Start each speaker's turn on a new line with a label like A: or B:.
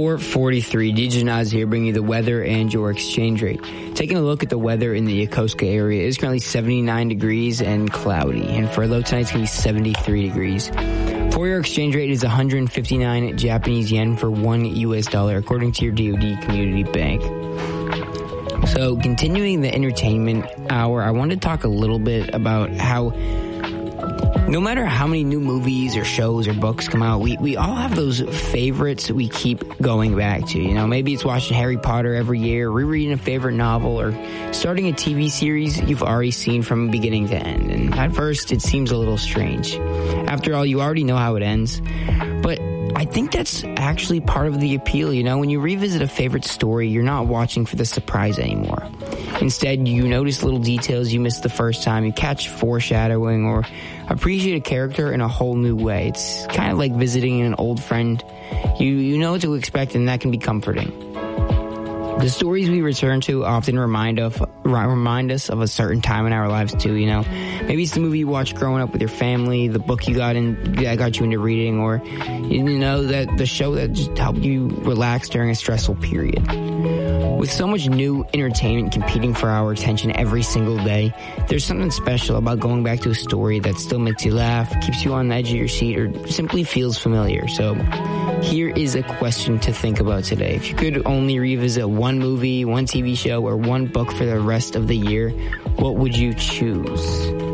A: 4:43, DJ Naz here, bringing you the weather and your exchange rate. Taking a look at the weather in the Yokosuka area, it is currently 79 degrees and cloudy. And for a low tonight, it's going to be 73 degrees. For your exchange rate is 159 Japanese yen for $1 US, according to your DoD Community Bank. So, continuing the entertainment hour, I wanted to talk a little bit about how no matter how many new movies or shows or books come out, we all have those favorites that we keep going back to. You know, maybe it's watching Harry Potter every year, rereading a favorite novel, or starting a TV series you've already seen from beginning to end. And at first, it seems a little strange. After all, you already know how it ends. But I think that's actually part of the appeal. You know, when you revisit a favorite story, you're not watching for the surprise anymore. Instead, you notice little details you missed the first time. You catch foreshadowing or appreciate a character in a whole new way. It's kind of like visiting an old friend. You know what to expect, and that can be comforting. The stories we return to often remind us of a certain time in our lives too. You know, maybe it's the movie you watched growing up with your family, the book that got you into reading, or you know that the show that just helped you relax during a stressful period. With so much new entertainment competing for our attention every single day, there's something special about going back to a story that still makes you laugh, keeps you on the edge of your seat, or simply feels familiar. So here is a question to think about today. If you could only revisit one movie, one TV show, or one book for the rest of the year, what would you choose?